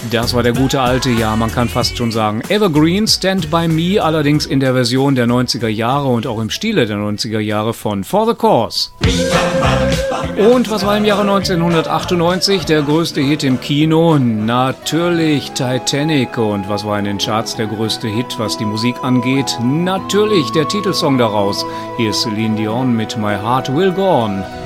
Das war der gute alte, ja, man kann fast schon sagen, Evergreen, Stand By Me, allerdings in der Version der 90er Jahre und auch im Stile der 90er Jahre von For the Cause. Und was war im Jahre 1998 der größte Hit im Kino? Natürlich Titanic. Und was war in den Charts der größte Hit, was die Musik angeht? Natürlich der Titelsong daraus. Hier ist Celine Dion mit My Heart Will Go On.